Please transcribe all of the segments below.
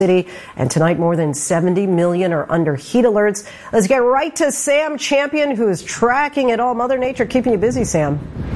City, and tonight more than 70 million are under heat alerts. Let's get right to Sam Champion, who is tracking it all. Mother Nature keeping you busy, Sam.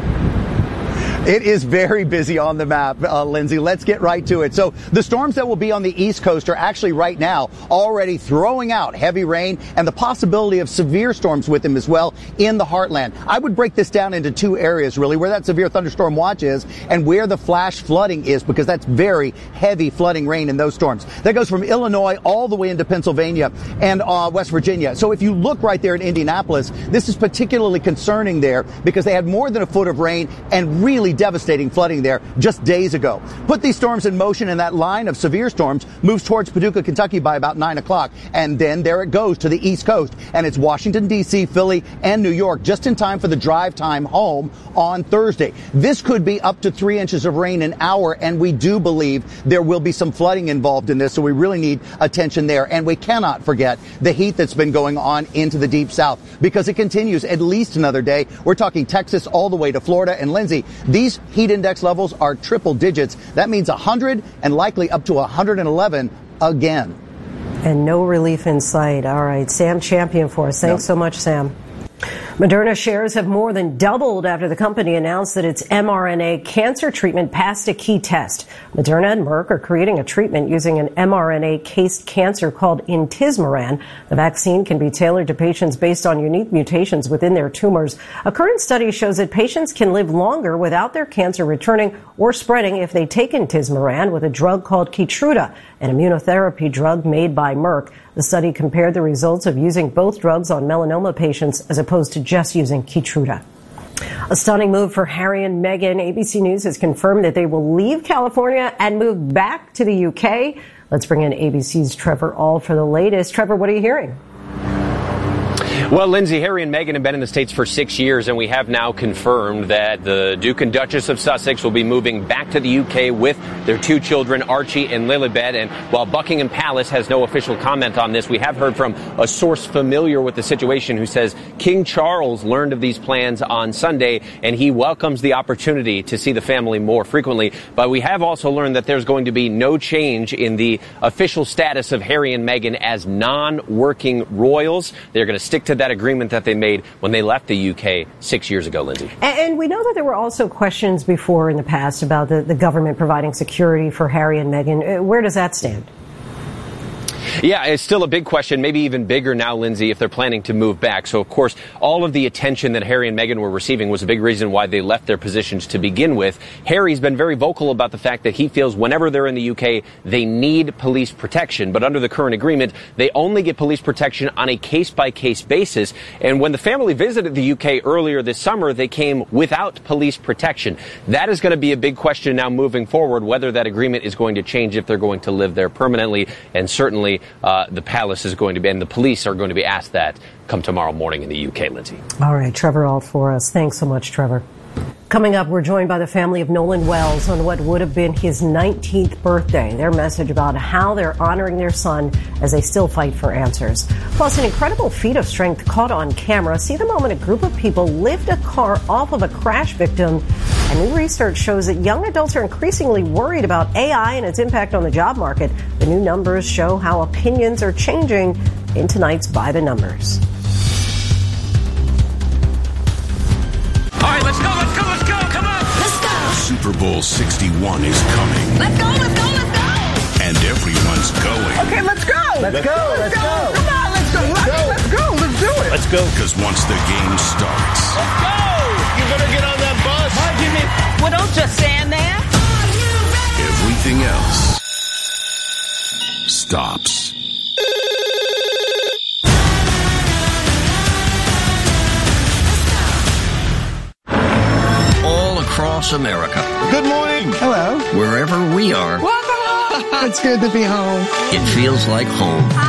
It is very busy on the map, Lindsay. Let's get right to it. So the storms that will be on the East Coast are actually right now already throwing out heavy rain and the possibility of severe storms with them as well in the heartland. I would break this down into two areas, really, where that severe thunderstorm watch is and where the flash flooding is, because that's very heavy flooding rain in those storms. That goes from Illinois all the way into Pennsylvania and West Virginia. So if you look right there in Indianapolis, this is particularly concerning there because they had more than a foot of rain and really devastating flooding there just days ago. Put these storms in motion, and that line of severe storms moves towards Paducah, Kentucky by about 9 o'clock. And then there it goes to the East Coast. And it's Washington, D.C., Philly, and New York just in time for the drive time home on Thursday. This could be up to 3 inches of rain an hour, and we do believe there will be some flooding involved in this, so we really need attention there. And we cannot forget the heat that's been going on into the Deep South, because it continues at least another day. We're talking Texas all the way to Florida. And Lindsay, these heat index levels are triple digits. That means 100 and likely up to 111 again. And no relief in sight. All right, Sam Champion for us. Thanks so much, Sam. Moderna shares have more than doubled after the company announced that its mRNA cancer treatment passed a key test. Moderna and Merck are creating a treatment using an mRNA-cased cancer called intismeran. The vaccine can be tailored to patients based on unique mutations within their tumors. A current study shows that patients can live longer without their cancer returning or spreading if they take intismeran with a drug called Keytruda, an immunotherapy drug made by Merck. The study compared the results of using both drugs on melanoma patients as opposed to just using Keytruda. A stunning move for Harry and Meghan. ABC News has confirmed that they will leave California and move back to the UK. Let's bring in ABC's Trevor All for the latest. Trevor, what are you hearing? Well, Lindsay, Harry and Meghan have been in the States for 6 years, and we have now confirmed that the Duke and Duchess of Sussex will be moving back to the UK with their two children, Archie and Lilibet. And while Buckingham Palace has no official comment on this, we have heard from a source familiar with the situation who says King Charles learned of these plans on Sunday, and he welcomes the opportunity to see the family more frequently. But we have also learned that there's going to be no change in the official status of Harry and Meghan as non-working royals. They're going to stick to that agreement that they made when they left the UK 6 years ago, Lindsay. And we know that there were also questions before in the past about the government providing security for Harry and Meghan. Where does that stand? Yeah, it's still a big question, maybe even bigger now, Lindsay, if they're planning to move back. So, of course, all of the attention that Harry and Meghan were receiving was a big reason why they left their positions to begin with. Harry's been very vocal about the fact that he feels whenever they're in the UK, they need police protection. But under the current agreement, they only get police protection on a case-by-case basis. And when the family visited the UK earlier this summer, they came without police protection. That is going to be a big question now moving forward, whether that agreement is going to change if they're going to live there permanently. And certainly the palace is going to be, and the police are going to be asked that come tomorrow morning in the UK, Lindsay. All right, Trevor All for us. Thanks so much, Trevor. Coming up, we're joined by the family of Nolan Wells on what would have been his 19th birthday. Their message about how they're honoring their son as they still fight for answers. Plus, an incredible feat of strength caught on camera. See the moment a group of people lift a car off of a crash victim. And new research shows that young adults are increasingly worried about AI and its impact on the job market. The new numbers show how opinions are changing in tonight's By the Numbers. All right, let's go, come on! Let's go! Super Bowl 61 is coming. Let's go! And everyone's going. Okay, let's go! Let's go! Come on, let's do it! Let's go. Because once the game starts. Let's go! You better get on that bus. Well, don't just stand there. Everything else stops. All across America. Good morning. Hello. Wherever we are. It's good to be home. It feels like home.